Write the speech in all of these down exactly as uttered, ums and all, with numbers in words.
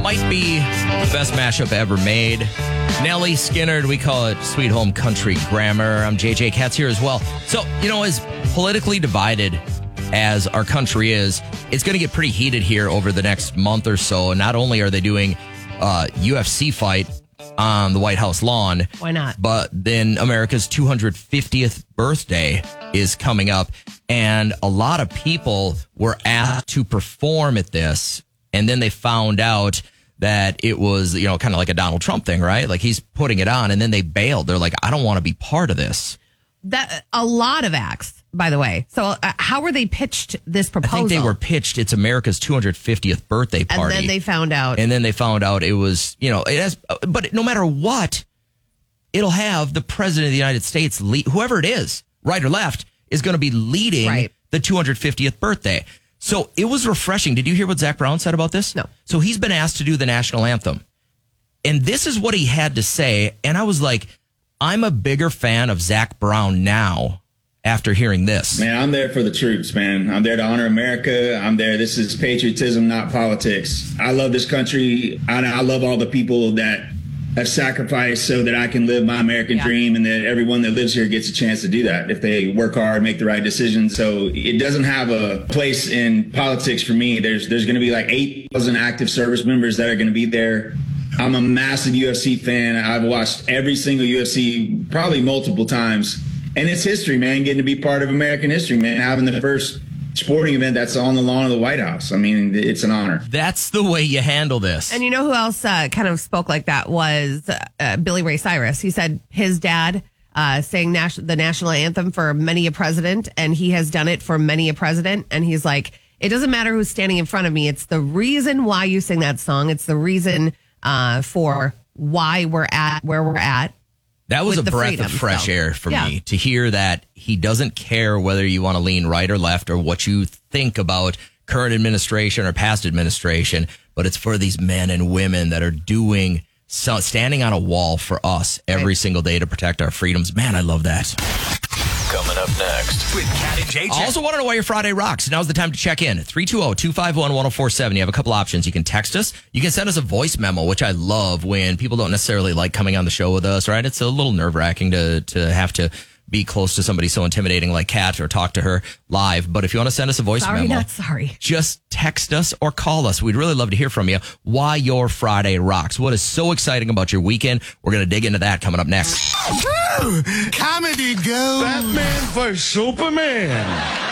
might be the best mashup ever made. Nelly Skinner, we call it Sweet Home Country Grammar. I'm J J Katz here as well. So, you know, as politically divided as our country is, it's going to get pretty heated here over the next month or so. And not only are they doing a U F C fight on the White House lawn. Why not? But then America's two hundred fiftieth birthday is coming up. And a lot of people were asked to perform at this. And then they found out that it was, you know, kind of like a Donald Trump thing, right? Like he's putting it on and then they bailed. They're like, I don't want to be part of this. That a lot of acts, by the way. So uh, how were they pitched this proposal? I think they were pitched, it's America's two hundred fiftieth birthday party. And then they found out. And then they found out it was, you know, it has, but no matter what, it'll have the president of the United States, lead, whoever it is, right or left, is going to be leading right. the two hundred fiftieth birthday. So it was refreshing. Did you hear what Zach Brown said about this? No. So he's been asked to do the national anthem. And this is what he had to say. And I was like, I'm a bigger fan of Zach Brown now after hearing this. Man, I'm there for the troops, man. I'm there to honor America. I'm there. This is patriotism, not politics. I love this country. I, I love all the people that have sacrificed so that I can live my American yeah. dream, and that everyone that lives here gets a chance to do that if they work hard, make the right decisions. So it doesn't have a place in politics for me. There's there's going to be like eight thousand active service members that are going to be there. I'm a massive U F C fan. I've watched every single U F C probably multiple times. And it's history, man, getting to be part of American history, man, having the first sporting event that's on the lawn of the White House. I mean, it's an honor. That's the way you handle this. And you know who else uh, kind of spoke like that was uh, Billy Ray Cyrus. He said his dad uh, sang nas- the national anthem for many a president, and he has done it for many a president. And he's like, it doesn't matter who's standing in front of me. It's the reason why you sing that song. It's the reason uh, for why we're at where we're at. That was a breath freedom, of fresh so. air for yeah. me to hear that he doesn't care whether you want to lean right or left or what you think about current administration or past administration, but it's for these men and women that are doing so, standing on a wall for us every right. single day to protect our freedoms. Man, I love that. Coming up next with Kat and J J. I also want to know why your Friday rocks. Now's the time to check in. three two zero, two five one, one zero four seven. You have a couple options. You can text us. You can send us a voice memo, which I love when people don't necessarily like coming on the show with us, right? It's a little nerve-wracking to, to have to be close to somebody so intimidating like Kat or talk to her live. But if you want to send us a voice sorry, memo, not sorry. just text us or call us. We'd really love to hear from you. Why your Friday rocks. What is so exciting about your weekend? We're going to dig into that coming up next. Woo! Comedy goes. Batman versus Superman.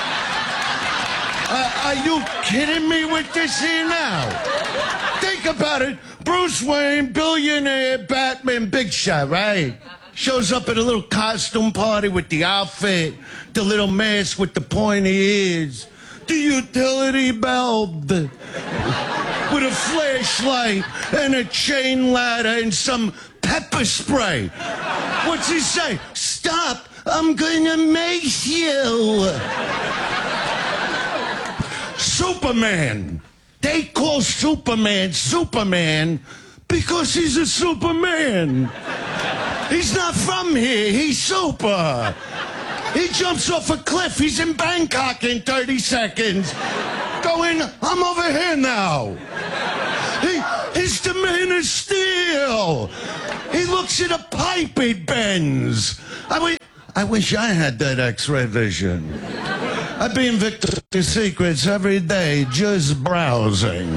Uh, are you kidding me with this here now? Think about it. Bruce Wayne, billionaire, Batman, big shot, right? Shows up at a little costume party with the outfit, the little mask with the pointy ears, the utility belt, the, with a flashlight and a chain ladder and some pepper spray. What's he say? Stop, I'm gonna make you. Superman. They call Superman Superman because he's a Superman. He's not from here. He's super. He jumps off a cliff. He's in Bangkok in thirty seconds. Going, I'm over here now. He, he's the Man of Steel. He looks at a pipe he bends. I, w- I wish I had that X-ray vision. I'd be in Victoria's Secrets every day just browsing.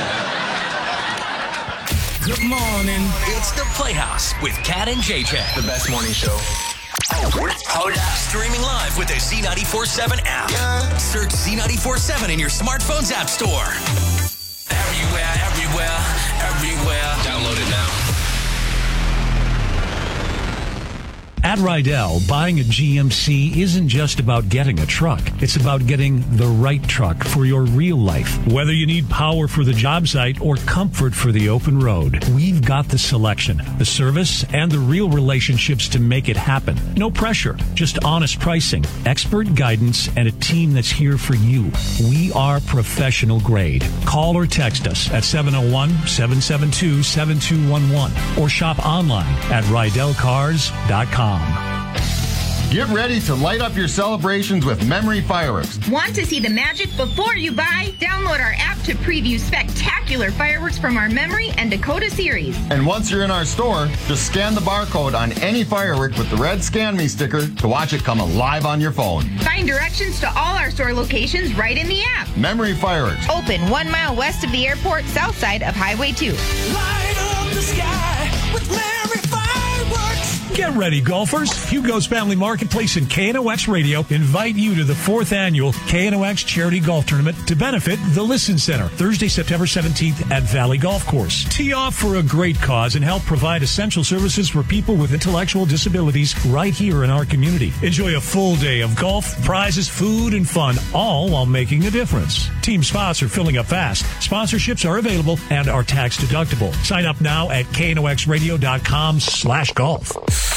Good morning. It's the Playhouse with Kat and J J. The best morning show. Hold up. Streaming live with the Z ninety-four seven app. Yeah. Search Z ninety-four seven in your smartphone's app store. Everywhere, everywhere, everywhere. Download it now. At Rydell, buying a G M C isn't just about getting a truck. It's about getting the right truck for your real life. Whether you need power for the job site or comfort for the open road, we've got the selection, the service, and the real relationships to make it happen. No pressure, just honest pricing, expert guidance, and a team that's here for you. We are professional grade. Call or text us at seven oh one, seven seven two, seven two one one or shop online at rydell cars dot com. Get ready to light up your celebrations with Memory Fireworks. Want to see the magic before you buy? Download our app to preview spectacular popular fireworks from our Memory and Dakota series. And once you're in our store, just scan the barcode on any firework with the red Scan Me sticker to watch it come alive on your phone. Find directions to all our store locations right in the app. Memory Fireworks. Open one mile west of the airport, south side of Highway two. Light up the sky with Memory Fireworks. Get ready, golfers. Hugo's Family Marketplace and K N O X Radio invite you to the fourth annual K N O X Charity Golf Tournament to benefit the Listen Center, Thursday, September seventeenth at Valley Golf Course. Tee off for a great cause and help provide essential services for people with intellectual disabilities right here in our community. Enjoy a full day of golf, prizes, food, and fun, all while making a difference. Team spots are filling up fast. Sponsorships are available and are tax deductible. Sign up now at knoxradio.com slash golf.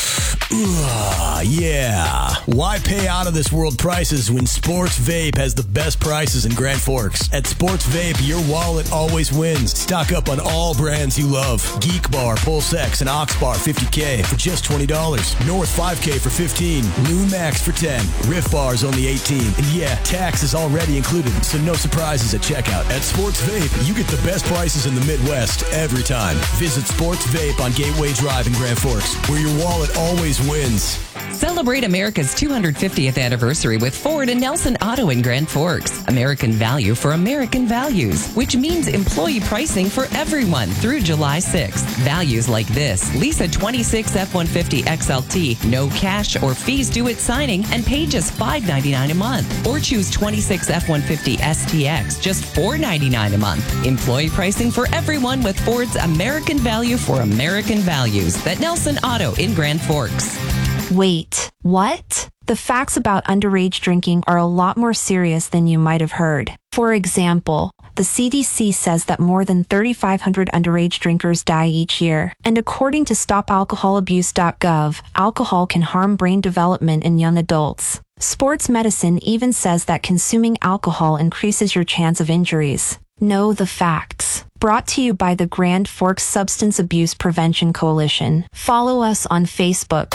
Ugh, yeah. Why pay out of this world prices when Sports Vape has the best prices in Grand Forks? At Sports Vape, your wallet always wins. Stock up on all brands you love. Geek Bar, Pulse X, and Ox Bar fifty K for just twenty dollars. North five K for fifteen dollars. Loon Max for ten dollars. Riff Bar's only eighteen dollars. And yeah, tax is already included, so no surprises at checkout. At Sports Vape, you get the best prices in the Midwest every time. Visit Sports Vape on Gateway Drive in Grand Forks, where your wallet always wins. Celebrate America's two hundred fiftieth anniversary with Ford and Nelson Auto in Grand Forks. American value for American values, which means employee pricing for everyone through July sixth. Values like this: lease a twenty-six F one fifty X L T, no cash or fees due at signing, and pay just five ninety-nine a month. Or choose twenty-six F one fifty S T X, just four ninety-nine a month. Employee pricing for everyone with Ford's American value for American values at Nelson Auto in Grand Forks. Wait, what? The facts about underage drinking are a lot more serious than you might have heard. For example, the C D C says that more than thirty-five hundred underage drinkers die each year. And according to stop alcohol abuse dot gov, alcohol can harm brain development in young adults. Sports medicine even says that consuming alcohol increases your chance of injuries. Know the facts. Brought to you by the Grand Forks Substance Abuse Prevention Coalition. Follow us on Facebook.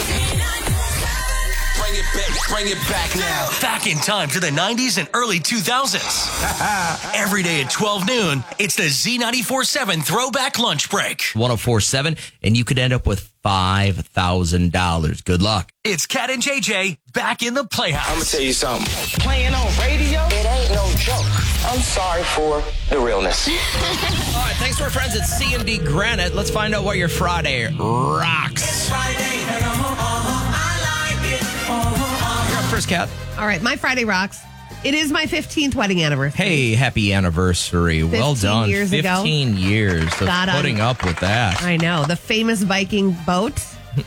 Bring it back, bring it back now. Back in time to the nineties and early two thousands. Every day at twelve noon, it's the Z ninety-four seven Throwback Lunch Break. one oh four point seven, and you could end up with five thousand dollars. Good luck. It's Cat and J J back in the Playhouse. I'm going to tell you something. Playing on radio, it ain't no joke. I'm sorry for the realness. All right, thanks to our friends at C and D Granite. Let's find out what your Friday rocks. It's Friday, and uh-huh, uh-huh, I like it. Uh-huh. You're up first, Cat. All right, my Friday rocks. It is my fifteenth wedding anniversary. Hey, happy anniversary. Well done. years fifteen ago. years of Got on- putting up with that. I know. The famous Viking boat.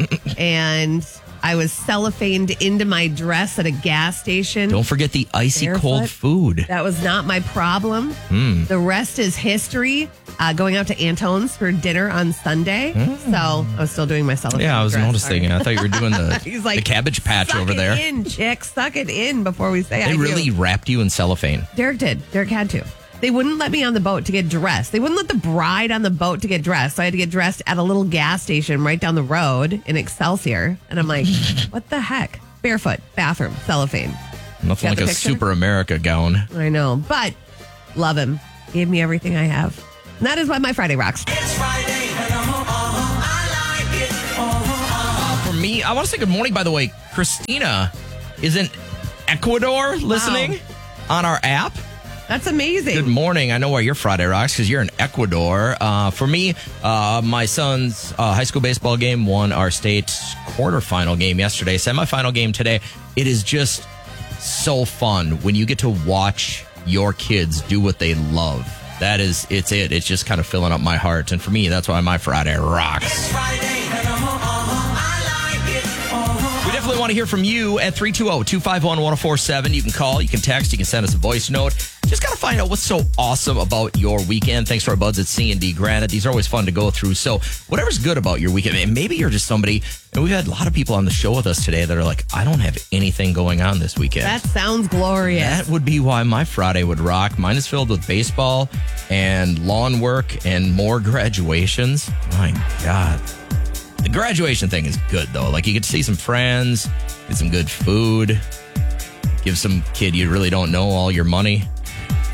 And I was cellophaned into my dress at a gas station. Don't forget the icy Barefoot. cold food. That was not my problem. Mm. The rest is history. Uh, going out to Antone's for dinner on Sunday. Mm. So I was still doing my cellophane Yeah, I was dress. noticing it. I thought you were doing the, He's like, the cabbage patch Suck over it there. in, chick. Suck it in before we say I They do. really wrapped you in cellophane. Derek did. Derek had to. They wouldn't let me on the boat to get dressed. They wouldn't let the bride on the boat to get dressed. So I had to get dressed at a little gas station right down the road in Excelsior. And I'm like, what the heck? Barefoot, bathroom, cellophane. Nothing Got like the a picture? super America gown. I know, but love him. Gave me everything I have. And that is why my Friday rocks. It's Friday, and uh-huh, uh-huh, I like it. Uh-huh, uh-huh. For me, I want to say good morning, by the way. Christina is in Ecuador listening on our app. That's amazing. Good morning. I know where your Friday rocks because you're in Ecuador. Uh, for me, uh, my son's uh, high school baseball game won our state quarterfinal game yesterday, semifinal game today. It is just so fun when you get to watch your kids do what they love. That is, it's it. It's just kind of filling up my heart. And for me, that's why my Friday rocks. It's Friday, and uh-huh, uh-huh, I like it. Uh-huh. We definitely want to hear from you at three two zero, two five one, one oh four seven. You can call, you can text, you can send us a voice note. Just got to find out what's so awesome about your weekend. Thanks to our buds at C and D Granite. These are always fun to go through. So whatever's good about your weekend, and maybe you're just somebody, and we've had a lot of people on the show with us today that are like, I don't have anything going on this weekend. That sounds glorious. That would be why my Friday would rock. Mine is filled with baseball and lawn work and more graduations. My God. The graduation thing is good, though. Like, you get to see some friends, get some good food, give some kid you really don't know all your money.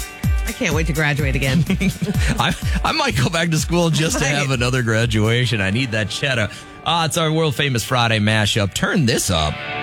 I can't wait to graduate again. I, I might go back to school just to Right. have another graduation. I need that cheddar. Uh, it's our world famous Friday mashup. Turn this up.